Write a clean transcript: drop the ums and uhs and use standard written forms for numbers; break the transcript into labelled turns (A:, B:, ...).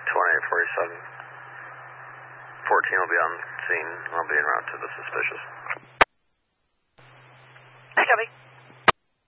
A: 2847. 14 will be on scene. I'll be en route to the suspicious.